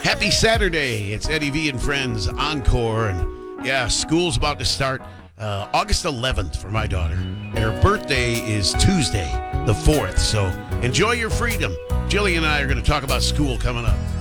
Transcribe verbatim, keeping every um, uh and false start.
Happy Saturday. It's Eddie V and Friends Encore. And yeah, school's about to start uh, August eleventh for my daughter. And her birthday is Tuesday, the fourth. So enjoy your freedom. Jillian and I are going to talk about school coming up.